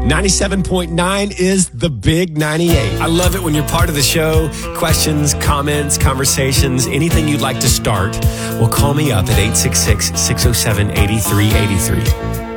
97.9 is the Big 98. I love it when you're part of the show. Questions, comments, conversations, anything you'd like to start. Well, call me up at 866-607-8383.